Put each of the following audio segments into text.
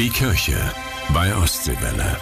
Die Kirche bei Ostseewelle.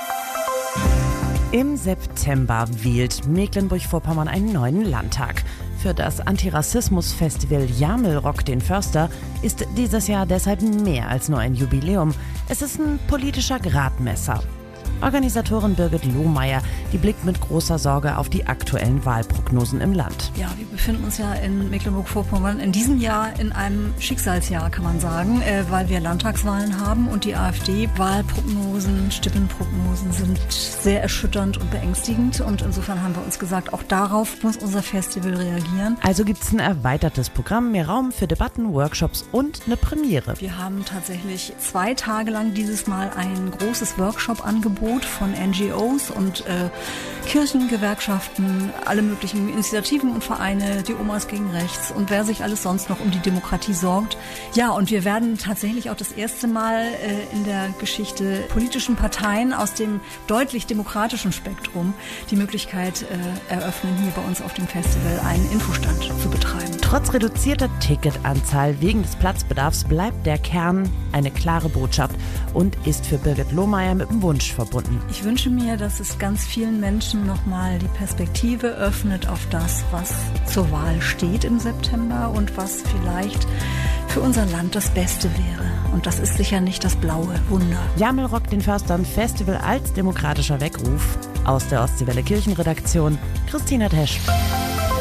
Im September wählt Mecklenburg-Vorpommern einen neuen Landtag. Für das Antirassismus-Festival Jamel Rock den Förster ist dieses Jahr deshalb mehr als nur ein Jubiläum. Es ist ein politischer Gradmesser. Organisatorin Birgit Lohmeier, die blickt mit großer Sorge auf die aktuellen Wahlprognosen im Land. Ja, wir befinden uns ja in Mecklenburg-Vorpommern in diesem Jahr in einem Schicksalsjahr, kann man sagen, weil wir Landtagswahlen haben und die AfD-Wahlprognosen, Stimmenprognosen sind sehr erschütternd und beängstigend und insofern haben wir uns gesagt, auch darauf muss unser Festival reagieren. Also gibt es ein erweitertes Programm, mehr Raum für Debatten, Workshops und eine Premiere. Wir haben tatsächlich 2 Tage lang dieses Mal ein großes Workshop-Angebot von NGOs und Kirchen, Gewerkschaften, alle möglichen Initiativen und Vereine, die Omas gegen Rechts und wer sich alles sonst noch um die Demokratie sorgt. Ja, und wir werden tatsächlich auch das erste Mal in der Geschichte politischen Parteien aus dem deutlich demokratischen Spektrum die Möglichkeit eröffnen, hier bei uns auf dem Festival einen Infostand zu betreiben. Trotz reduzierter Ticketanzahl wegen des Platzbedarfs bleibt der Kern eine klare Botschaft und ist für Birgit Lohmeier mit dem Wunsch verbunden. Ich wünsche mir, dass es ganz vielen Menschen nochmal die Perspektive öffnet auf das, was zur Wahl steht im September und was vielleicht für unser Land das Beste wäre. Und das ist sicher nicht das blaue Wunder. Jamel Rock den Förstern Festival als demokratischer Weckruf. Aus der Ostseewelle Kirchenredaktion, Christina Tesch.